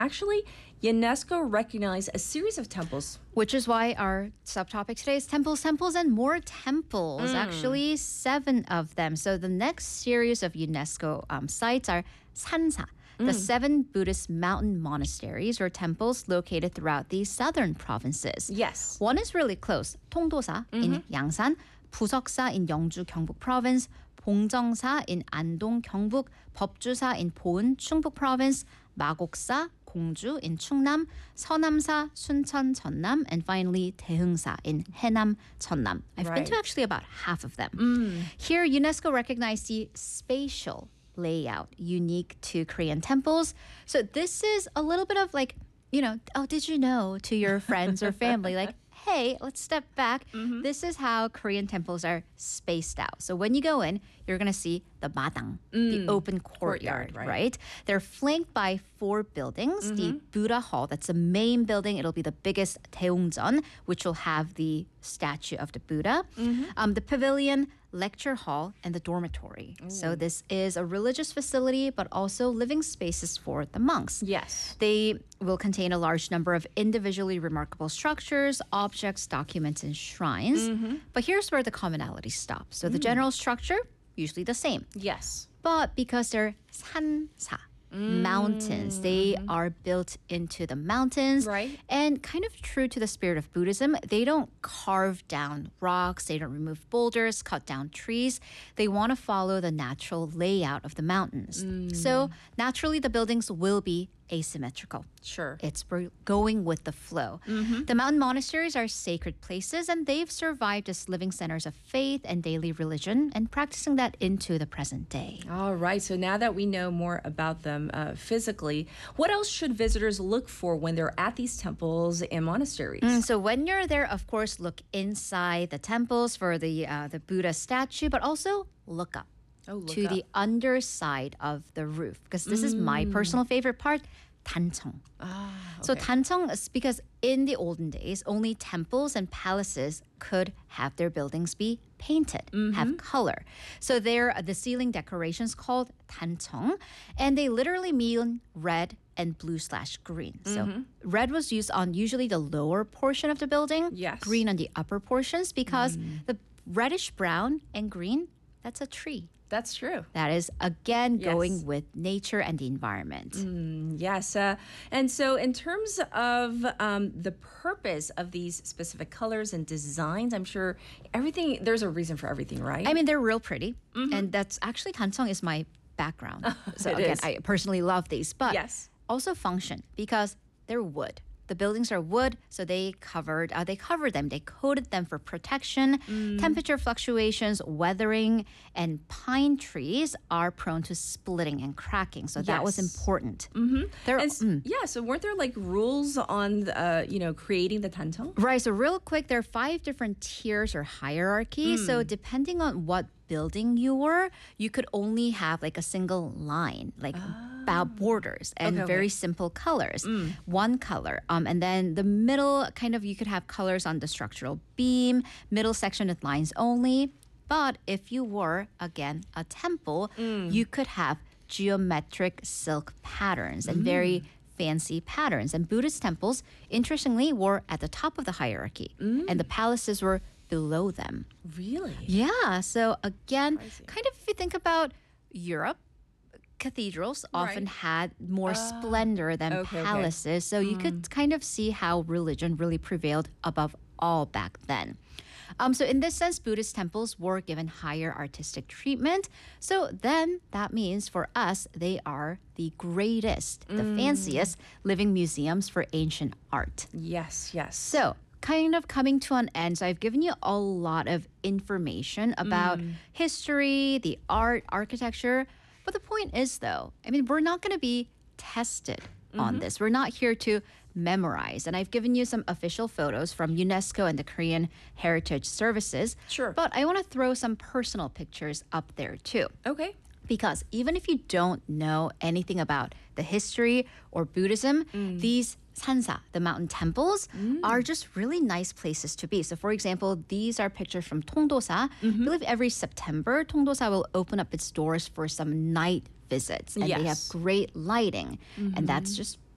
Actually, UNESCO recognized a series of temples. Which is why our subtopic today is temples, temples, and more temples. Actually, 7 of them. So the next series of UNESCO sites are Sansa, the 7 Buddhist mountain monasteries or temples located throughout the southern provinces. Yes. One is really close, 통도사 in Yangsan, 부석사 in Yeongju, Gyeongbuk Province, 봉정사 in Andong, Gyeongbuk, 법주사 in Poeun, Chungbuk Province, 마곡사, 공주 in Chungnam, 서남사, Suncheon, Jeonnam, and finally 대흥사 in Haenam, Jeonnam. I've been to actually about half of them. Here, UNESCO recognized the spatial layout unique to Korean temples. So this is a little bit of like, oh, did you know to your friends or family, like, hey, let's step back. This is how Korean temples are spaced out. So when you go in, you're going to see the madang, the open courtyard, right? They're flanked by 4 buildings. The Buddha Hall, that's the main building. It'll be the biggest Daeungjeon, which will have the statue of the Buddha. The pavilion, lecture hall, and the dormitory. So this is a religious facility, but also living spaces for the monks. Yes. They will contain a large number of individually remarkable structures, objects, documents, and shrines. But here's where the commonality stops. So the general structure, usually the same. Yes. But because they're 산사, mountains, they are built into the mountains. Right. And kind of true to the spirit of Buddhism, they don't carve down rocks, they don't remove boulders, cut down trees. They want to follow the natural layout of the mountains. So naturally, the buildings will be asymmetrical. Sure. It's going with the flow. The mountain monasteries are sacred places, and they've survived as living centers of faith and daily religion and practicing that into the present day. All right. So now that we know more about them physically, what else should visitors look for when they're at these temples and monasteries? So when you're there, of course, look inside the temples for the Buddha statue, but also look up. To the underside of the roof, because this is my personal favorite part, 단청. So 단청 is because in the olden days, only temples and palaces could have their buildings be painted, have color. So they're the ceiling decorations called 단청, and they literally mean red and blue/green. So red was used on usually the lower portion of the building, Yes. green on the upper portions, because the reddish brown and green, that's a tree. That's true. That is, again, Yes. going with nature and the environment. Yes. And so in terms of the purpose of these specific colors and designs, I'm sure there's a reason for everything, right? I mean, they're real pretty. And that's actually, 단청 is my background. So It again, is. I personally love these. But Yes. also function, because they're wood. The buildings are wood, so they covered them. They coated them for protection. Temperature fluctuations, weathering, and pine trees are prone to splitting and cracking. So that was Yes. important. So weren't there like rules on, creating the tantung? Right. So real quick, there are 5 different tiers or hierarchies. So depending on what building you were, you could only have like a single line, like borders and Okay. very simple colors. One color. And then the middle you could have colors on the structural beam, middle section with lines only. But if you were, again, a temple, you could have geometric silk patterns and very fancy patterns. And Buddhist temples, interestingly, were at the top of the hierarchy, and the palaces were below them. Really? Yeah. So again, kind of if you think about Europe, cathedrals often had more splendor than okay. palaces. So you could kind of see how religion really prevailed above all back then. So in this sense, Buddhist temples were given higher artistic treatment. So then that means for us, they are the greatest, the fanciest living museums for ancient art. Yes, yes. So kind of coming to an end. So I've given you a lot of information about history, the art, architecture. But the point is, though, I mean, we're not going to be tested on this. We're not here to memorize. And I've given you some official photos from UNESCO and the Korean Heritage Services. Sure. But I want to throw some personal pictures up there, too. Okay. Because even if you don't know anything about the history or Buddhism, these sansa, the mountain temples, are just really nice places to be. So for example, these are pictures from Tongdosa. I believe every September, Tongdosa will open up its doors for some night visits. And they have Yes. great lighting. And that's just